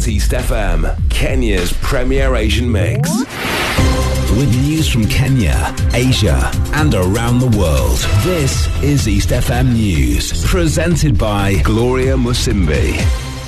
Sports East FM, Kenya's premier Asian mix. With news from Kenya, Asia, and around the world. This is East FM News, presented by Gloria Musimbi.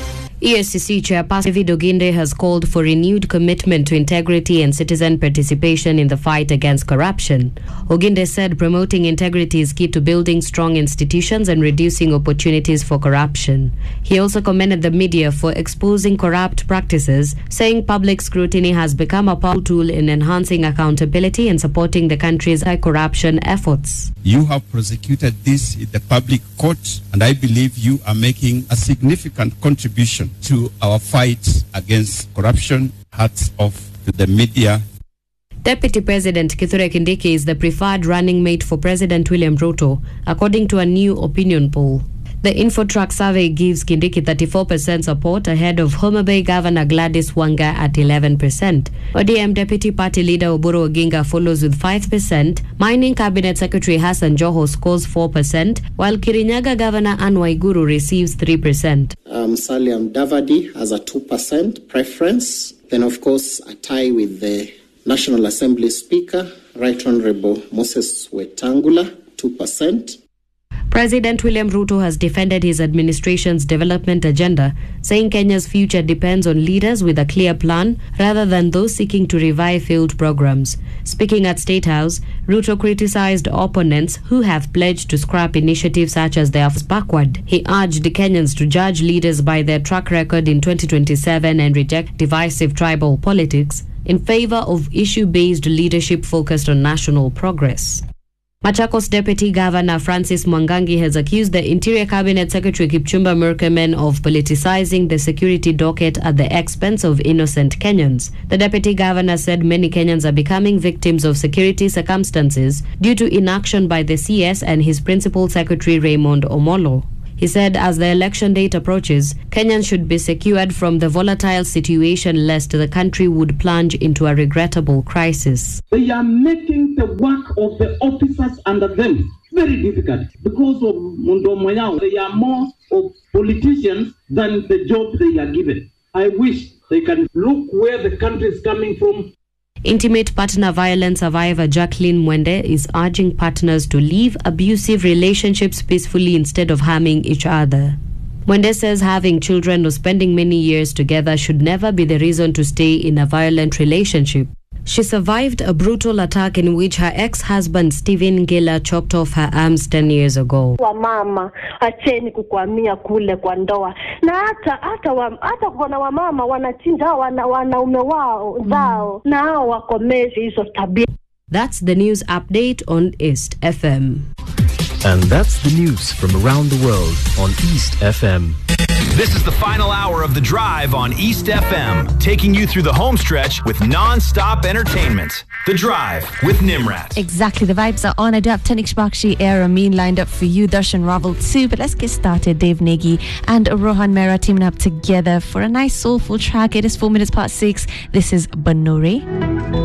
EACC Chairperson David Oginde has called for renewed commitment to integrity and citizen participation in the fight against corruption. Oginde said promoting integrity is key to building strong institutions and reducing opportunities for corruption. He also commended the media for exposing corrupt practices, saying public scrutiny has become a powerful tool in enhancing accountability and supporting the country's anti-corruption efforts. You have prosecuted this in the public court, and I believe you are making a significant contribution to our fight against corruption. Hats off to the media. Deputy President Kithure Kindiki is the preferred running mate for President William Ruto, according to a new opinion poll. The InfoTrack survey gives Kindiki 34% support ahead of Homa Bay Governor Gladys Wanga at 11%. ODM Deputy Party Leader Oburu Oginga follows with 5%. Mining Cabinet Secretary Hassan Joho scores 4%, while Kirinyaga Governor Anne Waiguru receives 3%. Salia Mudavadi has a 2% preference. Then, of course, a tie with the National Assembly Speaker, Right Honorable Moses Wetangula, 2%. President William Ruto has defended his administration's development agenda, saying Kenya's future depends on leaders with a clear plan rather than those seeking to revive failed programs. Speaking at State House, Ruto criticized opponents who have pledged to scrap initiatives such as the Afs Backward. He urged Kenyans to judge leaders by their track record in 2027 and reject divisive tribal politics in favor of issue-based leadership focused on national progress. Machakos Deputy Governor Francis Mwangangi has accused the Interior Cabinet Secretary Kipchumba Murkomen of politicizing the security docket at the expense of innocent Kenyans. The Deputy Governor said many Kenyans are becoming victims of security circumstances due to inaction by the CS and his Principal Secretary Raymond Omolo. He said as the election date approaches, Kenyans should be secured from the volatile situation lest the country would plunge into a regrettable crisis. They are making the work of the officers under them very difficult because of Mundomoyao. They are more of politicians than the job they are given. I wish they can look where the country is coming from. Intimate partner violence survivor Jacqueline Mwende is urging partners to leave abusive relationships peacefully instead of harming each other. Mwende says having children or spending many years together should never be the reason to stay in a violent relationship. She survived a brutal attack in which her ex-husband Stephen Gela chopped off her arms 10 years ago. Wamama acheni kukwamia kule kwa ndoa na hata kuna wamama wanachinja wanaume wao zao na hao wakomezi hizo tabia. That's the news update on East FM. And that's the news from around the world on East FM. This is the final hour of The Drive on East FM, taking you through the home stretch with non-stop entertainment. The Drive with Nimrat. Exactly, the vibes are on. I do have Tanik Bakshi, Air Amin lined up for you, Darshan Raval too. But let's get started. Dave Nagy and Rohan Mehra teaming up together for a nice soulful track. It is 4 minutes past 6. This is Banore.